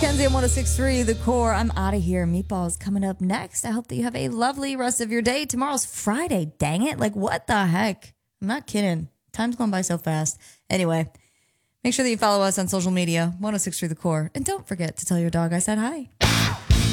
Kenzie on 106.3 The Core. I'm out of here. Meatballs coming up next. I hope that you have a lovely rest of your day. Tomorrow's Friday. Dang it. Like, what the heck? I'm not kidding. Time's going by so fast. Anyway, make sure that you follow us on social media, 106.3 The Core. And don't forget to tell your dog I said hi.